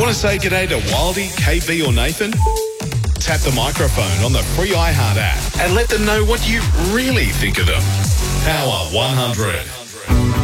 Want to say g'day to Wildy, KB or Nathan? Tap the microphone on the free iHeart app and let them know what you really think of them. Power 100.